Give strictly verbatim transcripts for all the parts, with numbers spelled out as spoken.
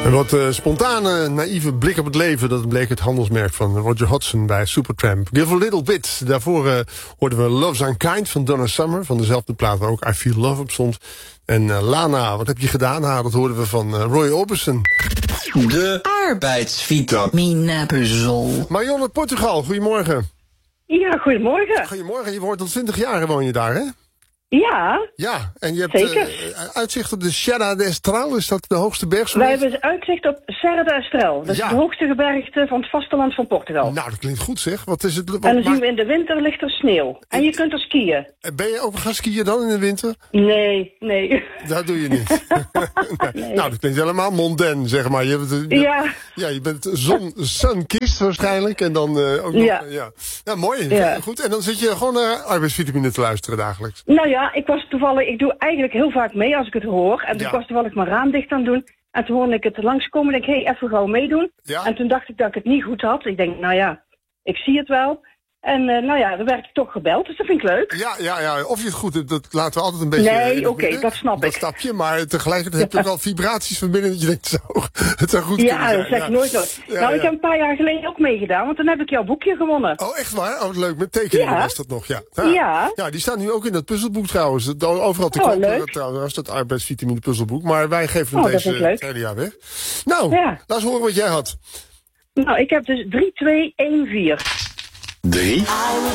Een wat uh, spontane, naïeve blik op het leven. Dat bleek het handelsmerk van Roger Hodgson bij Supertramp. Give a Little Bit. Daarvoor uh, hoorden we Love's Unkind van Donna Summer. Van dezelfde plaat waar ook I Feel Love op stond. En uh, Lana, wat heb je gedaan? Nou, dat hoorden we van uh, Roy Orbison. De arbeidsvitamine puzzel. Marion uit Portugal, goedemorgen. Ja, goedemorgen. Goedemorgen, je wordt al twintig jaar woon je daar, hè? Ja. Ja, en je hebt uh, uitzicht op de Serra de Estral, is dat de hoogste berg? Wij hebben uitzicht op Serra de Estral. Dat is ja. het hoogste gebergte van het vasteland van Portugal. Nou, dat klinkt goed zeg. Wat is het? Wat en dan maakt... zien we in de winter ligt er sneeuw. En je kunt er skiën. Ben je ook gaan skiën dan in de winter? Nee, nee. Dat doe je niet. nee. Nee. Nou, dat klinkt helemaal mondain, zeg maar. Je bent, je, ja. Ja, je bent zon, sunkist waarschijnlijk. En dan uh, ook nog... Ja. Ja. Ja, mooi. Ja. Goed. En dan zit je gewoon naar arbeidsvitamine te luisteren dagelijks. Nou ja, ik was toevallig... Ik doe eigenlijk heel vaak mee als ik het hoor. En toen ja. was toevallig mijn raam dicht aan het doen. En toen hoorde ik het langskomen en ik, hé, hey, even gauw meedoen. Ja. En toen dacht ik dat ik het niet goed had. Ik denk, nou ja, ik zie het wel. En uh, nou ja, dan werd ik toch gebeld, dus dat vind ik leuk. Ja, ja, ja. Of je het goed hebt, dat laten we altijd een beetje... Nee, oké, okay, dat snap dat ik. Dat snap je, maar tegelijkertijd heb je ook wel vibraties van binnen dat je denkt, zo, het zou goed ja, kunnen zijn. Dat zeg ik ja, nooit nooit. Ja, nou, ja. ik heb een paar jaar geleden ook meegedaan, want dan heb ik jouw boekje gewonnen. Oh, echt waar? Oh, leuk. Met tekeningen ja. was dat nog, ja. Ja. ja. Ja, die staan nu ook in dat puzzelboek trouwens. Overal te oh, kopen, leuk. dat, trouwens, dat arbeidsvitamine puzzelboek. Maar wij geven hem oh, deze tweede jaar weg. Nou, ja. laat eens horen wat jij had. Nou, ik heb dus drie, twee, één, vier. drie.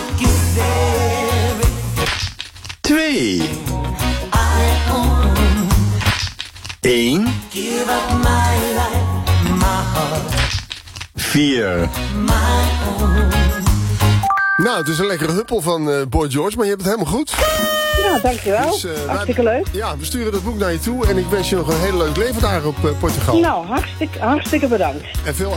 twee. één. vier. Nou, het is een lekkere huppel van uh, Boy George, maar je hebt het helemaal goed. Ja, dankjewel. Dus, uh, hartstikke wij, leuk. Ja, we sturen dat boek naar je toe en ik wens je nog een heel leuk leven daar op uh, Portugal. Nou, hartstikke, hartstikke bedankt. En veel